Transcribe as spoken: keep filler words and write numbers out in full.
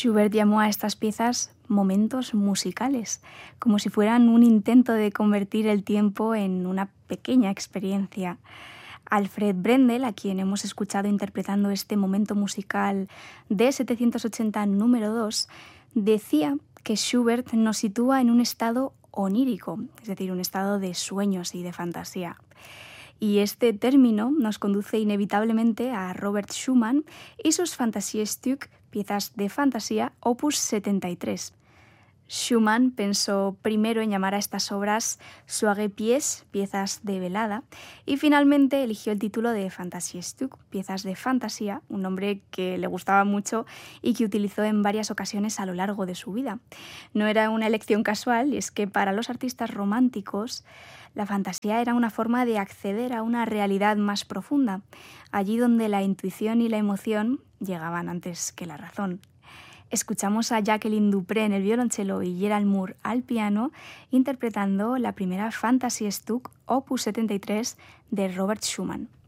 Schubert llamó a estas piezas momentos musicales, como si fueran un intento de convertir el tiempo en una pequeña experiencia. Alfred Brendel, a quien hemos escuchado interpretando este momento musical de setecientos ochenta número dos, decía que Schubert nos sitúa en un estado onírico, es decir, un estado de sueños y de fantasía. Y este término nos conduce inevitablemente a Robert Schumann y sus Fantasiestück, piezas de fantasía, opus setenta y tres. Schumann pensó primero en llamar a estas obras Soirée pièces, piezas de velada, y finalmente eligió el título de Fantasiestück, piezas de fantasía, un nombre que le gustaba mucho y que utilizó en varias ocasiones a lo largo de su vida. No era una elección casual, y es que para los artistas románticos la fantasía era una forma de acceder a una realidad más profunda, allí donde la intuición y la emoción llegaban antes que la razón. Escuchamos a Jacqueline Dupré en el violonchelo y Gerald Moore al piano interpretando la primera Fantasiestück opus setenta y tres de Robert Schumann.